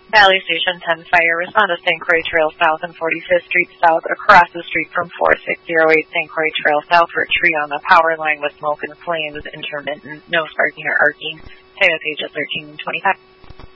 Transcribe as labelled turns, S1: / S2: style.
S1: Valley Station 10 fire. Respond to St. Croix Trail South and 45th Street South across the street from 4608 St. Croix Trail South for a tree on the power line with smoke and flames, intermittent, no sparking or arcing. Title pages 13 and 25.